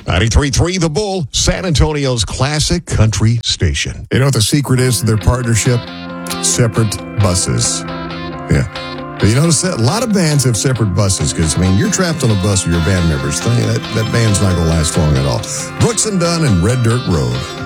93.3 The Bull, San Antonio's classic country station. You know what the secret is to their partnership? Separate buses. Yeah. You notice that? A lot of bands have separate buses because, you're trapped on a bus with your band members. That band's not going to last long at all. Brooks and Dunn and Red Dirt Road.